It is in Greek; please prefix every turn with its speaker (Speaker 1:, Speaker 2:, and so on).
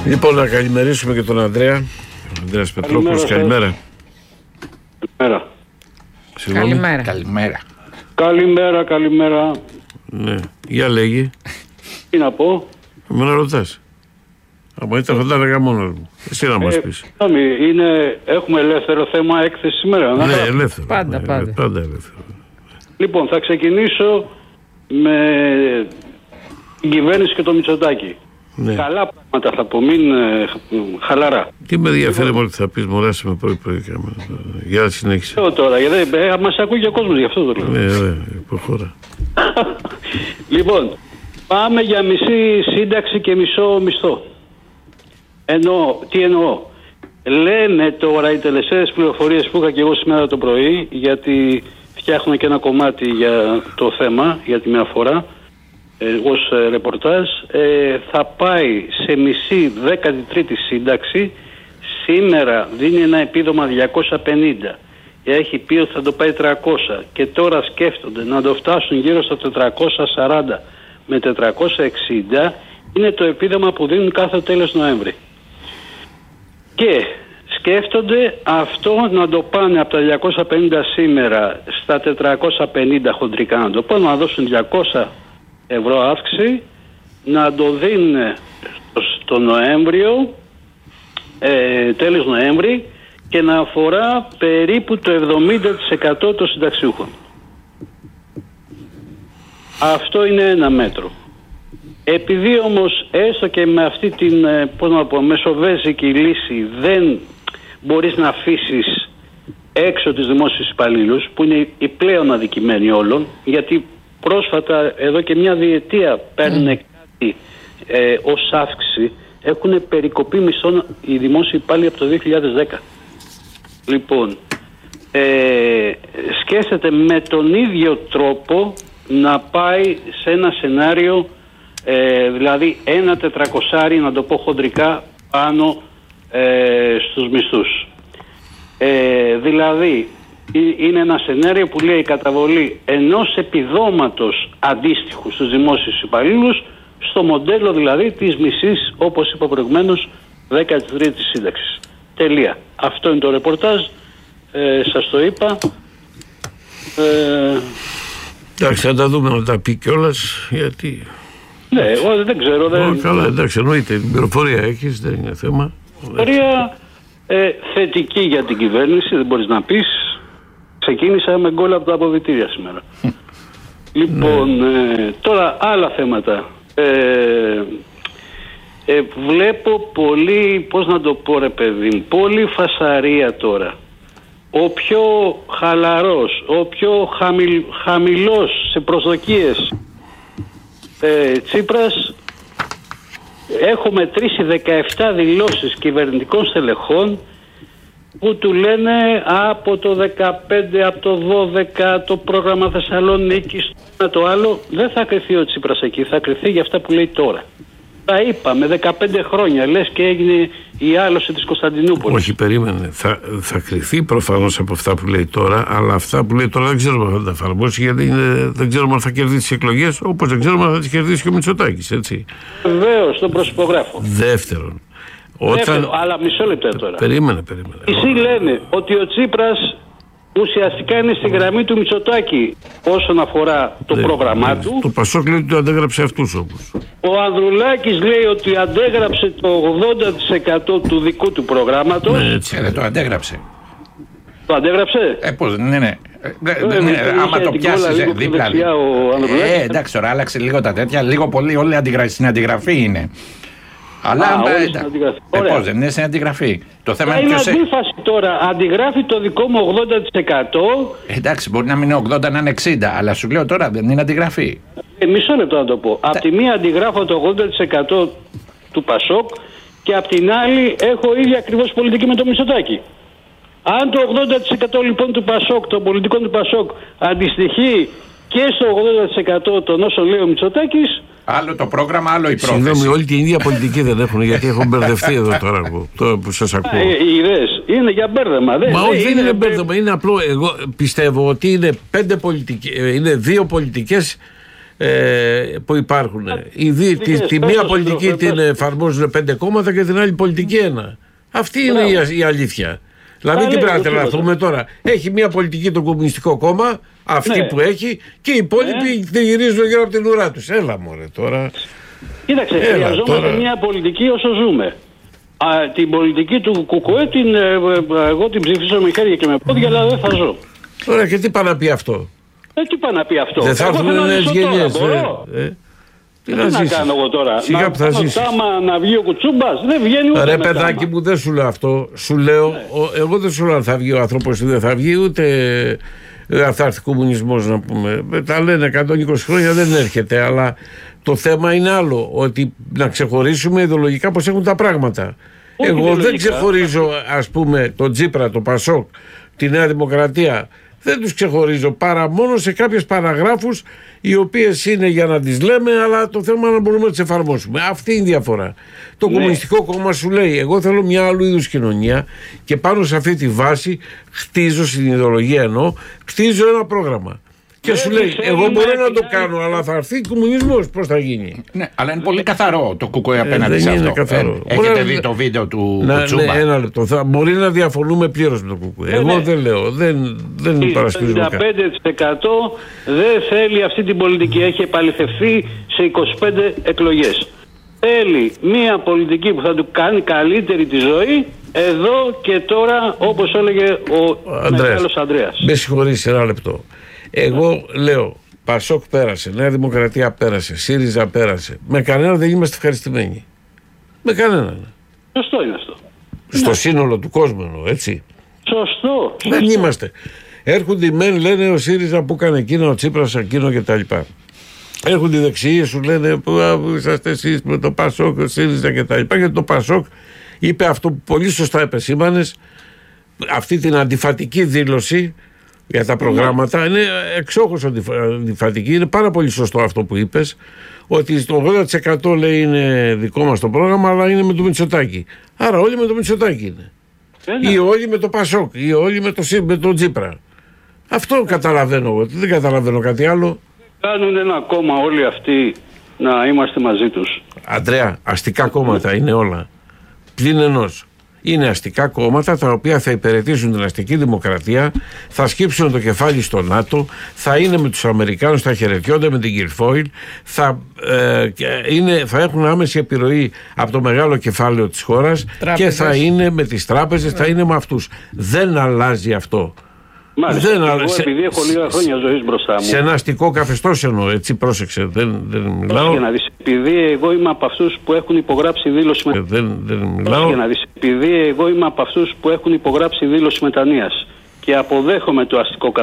Speaker 1: Λοιπόν, να καλημερίσουμε και τον Ανδρέα. Ανδρέας Πετρόπουλος, καλημέρα.
Speaker 2: Καλημέρα.
Speaker 3: Καλημέρα.
Speaker 1: Ναι, για λέγει.
Speaker 3: Τι να πω.
Speaker 1: Εμένα ρωτάς. Από ήταν θα τα έλεγα μόνος μου. Εσύ να μας πεις.
Speaker 3: Έχουμε ελεύθερο θέμα έκθεση σήμερα.
Speaker 1: Ναι, ελεύθερο.
Speaker 2: Πάντα.
Speaker 1: Πάντα ελεύθερο.
Speaker 3: Λοιπόν, θα ξεκινήσω με την κυβέρνηση και το Μητσοτάκη.
Speaker 1: Ναι.
Speaker 3: Καλά πράγματα θα πω, μην χαλαρά.
Speaker 1: Τι με ενδιαφέρει μόνο τι θα πεις, μωράς με πρωί. Για να συνέχισε.
Speaker 3: Τώρα, γιατί μας ακούει και ο κόσμος, γι' αυτό το λέω.
Speaker 1: Ναι, ωραία, προχώρα.
Speaker 3: Λοιπόν, πάμε για μισή σύνταξη και μισό μισθό. Τι εννοώ. Λένε τώρα οι τελευταίες πληροφορίες που είχα και εγώ σήμερα το πρωί, γιατί φτιάχνω και ένα κομμάτι για το θέμα, για τη μια φορά, ως ρεπορτάζ, θα πάει σε μισή 13η σύνταξη. Σήμερα δίνει ένα επίδομα 250. Έχει πει ότι θα το πάει 300 και τώρα σκέφτονται να το φτάσουν γύρω στα 440 με 460. Είναι το επίδομα που δίνουν κάθε τέλος Νοέμβρη. Και σκέφτονται αυτό να το πάνε από τα 250 σήμερα στα 450 χοντρικά, να το πάνε να δώσουν 200 ευρώ αύξηση, να το δίνουν στο Νοέμβριο, τέλος Νοέμβρη, και να αφορά περίπου το 70% των συνταξιούχων. Αυτό είναι ένα μέτρο. Επειδή όμως έστω και με αυτή την μεσοβέζικη λύση δεν μπορείς να αφήσεις έξω τις δημόσιες υπαλλήλους, που είναι οι πλέον αδικημένοι όλων, γιατί πρόσφατα εδώ και μια διετία παίρνουν κάτι ως αύξηση, έχουν περικοπεί μισθών οι δημόσιοι υπάλληλοι από το 2010. Λοιπόν, σκέφτεται με τον ίδιο τρόπο να πάει σε ένα σενάριο, δηλαδή ένα 400, να το πω χοντρικά, πάνω στους μισθούς. Δηλαδή είναι ένα σενάριο που λέει καταβολή ενός επιδόματος αντίστοιχου στους δημόσιους υπαλλήλους, στο μοντέλο δηλαδή της μισής, όπως είπα προηγουμένως, 13ης σύνταξης. Τελεία. Αυτό είναι το ρεπορτάζ. Σας το είπα.
Speaker 1: Εντάξει, θα τα δούμε να τα πει κιόλας, γιατί...
Speaker 3: Ναι, εγώ δεν ξέρω.
Speaker 1: Καλά, εντάξει, εννοείται. Την πληροφορία έχεις, δεν είναι θέμα.
Speaker 3: Πληροφορία θετική για την κυβέρνηση, δεν μπορείς να πεις. Ξεκίνησα με γκολ από τα αποδυτήρια σήμερα. Λοιπόν, τώρα άλλα θέματα. Βλέπω πολύ, πώς να το πω ρε παιδί, πολύ φασαρία τώρα. Ο πιο χαλαρός, ο πιο χαμηλός σε προσδοκίες Τσίπρας, έχω μετρήσει 17 δηλώσεις κυβερνητικών στελεχών που του λένε από το 15, από το 12, το πρόγραμμα Θεσσαλονίκης, το άλλο. Δεν θα κρυθεί ο Τσίπρας εκεί, θα κρυθεί για αυτά που λέει τώρα. Τα είπαμε 15 χρόνια, λες και έγινε η άλωση της Κωνσταντινούπολης.
Speaker 1: Όχι, περίμενε. Θα κριθεί προφανώς από αυτά που λέει τώρα, αλλά αυτά που λέει τώρα δεν ξέρουμε αν θα τα εφαρμόσει, γιατί δεν ξέρουμε αν θα κερδίσει τις εκλογές, όπως δεν ξέρουμε αν θα τις κερδίσει και ο Μητσοτάκης, έτσι.
Speaker 3: Βεβαίως, τον προσυπογράφω.
Speaker 1: Δεύτερον,
Speaker 3: αλλά μισό λεπτό τώρα.
Speaker 1: Περίμενε.
Speaker 3: Εσύ λένε ότι ο Τσίπρας ουσιαστικά είναι στη γραμμή του Μητσοτάκη όσον αφορά το πρόγραμμά του.
Speaker 1: Το Πασόκ λέει ότι το αντέγραψε αυτούς όμως.
Speaker 3: Ο Ανδρουλάκης λέει ότι αντέγραψε το 80% του δικού του προγράμματος.
Speaker 1: Ναι, έτσι.
Speaker 2: Δεν το αντέγραψε.
Speaker 3: Το αντέγραψε.
Speaker 2: Πώς, ναι. Άμα το πιάσεις δίπλα. Εντάξει, τώρα άλλαξε λίγο τα τέτοια. Λίγο πολύ όλη στην αντιγραφή είναι. Αλλά πώς δεν είναι στην αντιγραφή. Το θέμα είναι
Speaker 3: αντίφαση τώρα. Αντιγράφει το δικό μου 80%.
Speaker 2: Εντάξει, μπορεί να μην είναι 80, να είναι 60. Αλλά σου λέω τώρα δεν είναι αντιγραφή.
Speaker 3: Μισό λεπτό να το πω. Απ' τη μία αντιγράφω το 80% του Πασόκ και απ' την άλλη έχω ίδια ακριβώς πολιτική με το Μητσοτάκη. Αν το 80% λοιπόν του Πασόκ, των πολιτικών του Πασόκ, αντιστοιχεί και στο 80% των όσων λέει ο Μητσοτάκης.
Speaker 2: Άλλο το πρόγραμμα, άλλο η πρόθεση.
Speaker 1: Συγγνώμη, όλη την ίδια πολιτική δεν έχουν, γιατί έχω μπερδευτεί εδώ τώρα που σας ακούω.
Speaker 3: Οι ιδέες είναι για μπέρδεμα.
Speaker 1: Μα όχι, δεν είναι μπέρδεμα, είναι απλό. Εγώ πιστεύω ότι είναι 2 πολιτικές που υπάρχουν. Τη μία πολιτική την εφαρμόζουν 5 κόμματα και την άλλη πολιτική 1. Αυτή είναι η αλήθεια. Δηλαδή τι πρέπει να τρελαθούμε τώρα? Έχει μια πολιτική το Κομμουνιστικό Κόμμα, αυτή που έχει, και οι υπόλοιποι τη γυρίζουν γύρω από την ουρά τους. Έλα μωρέ τώρα.
Speaker 3: Κοίταξε, χρειαζόμαστε μια πολιτική όσο ζούμε. Την πολιτική του ΚΚΕ εγώ την ψηφίσω με χέρια και με πόδια, αλλά δεν θα ζω.
Speaker 1: Ωραία, και τι πάει να πει αυτό?
Speaker 3: Τι πάει να πει αυτό?
Speaker 1: Δεν θα έρθουν νέες γενιές.
Speaker 3: Τι να κάνω εγώ τώρα?
Speaker 1: Σιγά που θα ζήσεις.
Speaker 3: Να βγει ο Κουτσούμπας? Δεν βγαίνει ούτε.
Speaker 1: Ρε παιδάκι μου, δεν σου λέω αυτό. Σου λέω, εγώ δεν σου λέω αν θα βγει ο άνθρωπος ή δεν θα βγει, ούτε αν θα έρθει κομμουνισμός, να πούμε. Τα λένε 120 χρόνια, δεν έρχεται. Αλλά το θέμα είναι άλλο. Ότι να ξεχωρίσουμε ιδεολογικά πώς έχουν τα πράγματα. Εγώ δεν ξεχωρίζω, ας πούμε, τον Τσίπρα, τον Πασόκ, τη Νέα Δημοκρατία. Δεν τους ξεχωρίζω, παρά μόνο σε κάποιες παραγράφους οι οποίες είναι για να τις λέμε, αλλά το θέμα είναι να μπορούμε να τις εφαρμόσουμε. Αυτή είναι η διαφορά. Το Κομμουνιστικό Κόμμα σου λέει, εγώ θέλω μια άλλου είδους κοινωνία και πάνω σε αυτή τη βάση χτίζω, στην ιδεολογία εννοώ, χτίζω ένα πρόγραμμα. Και σου λέει, εγώ μπορώ να το κάνω, αλλά θα έρθει κομμουνισμός. Πώς θα γίνει?
Speaker 2: Ναι, αλλά είναι πολύ καθαρό το ΚΚΕ απέναντι σε αυτό. Έχετε δει το βίντεο του Κουτσούμπα?
Speaker 1: Ναι, ένα λεπτό. Μπορεί να διαφωνούμε πλήρως με το ΚΚΕ. Εγώ δεν λέω, δεν παρασπίζομαι.
Speaker 3: 55% δεν θέλει αυτή την πολιτική. Έχει επαληθευτεί σε 25 εκλογές. Θέλει μια πολιτική που θα του κάνει καλύτερη τη ζωή εδώ και τώρα, όπως έλεγε ο μεγάλος Ανδρέας.
Speaker 1: Με συγχωρείς, ένα λεπτό. Εγώ λέω, Πασόκ πέρασε, Νέα Δημοκρατία πέρασε, ΣΥΡΙΖΑ πέρασε. Με κανένα δεν είμαστε ευχαριστημένοι. Με κανέναν.
Speaker 3: Σωστό είναι αυτό.
Speaker 1: Στο σύνολο του κόσμου εννοώ, έτσι.
Speaker 3: Σωστό.
Speaker 1: Δεν είμαστε. Έρχονται οι μεν, λένε ο ΣΥΡΙΖΑ που έκανε εκείνο, ο Τσίπρας εκείνο κτλ. Έρχονται οι δεξιοί, σου λένε που είσαστε εσείς με το Πασόκ, ο ΣΥΡΙΖΑ κτλ. Γιατί το Πασόκ είπε αυτό που πολύ σωστά επεσήμανες, αυτή την αντιφατική δήλωση για τα προγράμματα. Είναι εξόχως αντιφατική. Είναι πάρα πολύ σωστό αυτό που είπες, ότι το 80% λέει είναι δικό μας το πρόγραμμα, αλλά είναι με το Μητσοτάκη. Άρα όλοι με το Μητσοτάκη είναι. Ή όλοι με το Πασόκ, ή όλοι με το Τσίπρα. Αυτό καταλαβαίνω εγώ. Δεν καταλαβαίνω κάτι άλλο.
Speaker 3: Κάνουν ένα κόμμα όλοι αυτοί να είμαστε μαζί τους.
Speaker 1: Αντρέα, αστικά κόμματα είναι όλα. Πλην ενός. Είναι αστικά κόμματα τα οποία θα υπηρετήσουν την αστική δημοκρατία, θα σκύψουν το κεφάλι στο ΝΑΤΟ, θα είναι με τους Αμερικάνους, θα χαιρετιόνται με την Γκιλφόιλ, θα έχουν άμεση επιρροή από το μεγάλο κεφάλαιο της χώρας και θα είναι με τις τράπεζες, θα είναι με αυτούς. Δεν αλλάζει αυτό.
Speaker 3: Μάλιστα, επειδή έχω λίγα χρόνια ζωής μπροστά μου.
Speaker 1: Σε ένα αστικό καθεστώς εννοώ, έτσι, πρόσεξε. Δεν μιλάω.
Speaker 3: Για να δεις, επειδή εγώ είμαι από αυτούς που έχουν υπογράψει δήλωση
Speaker 1: μιλάω.
Speaker 3: Για να δεις, επειδή εγώ είμαι από αυτούς που έχουν υπογράψει δήλωση μετανοίας και αποδέχομαι το αστικό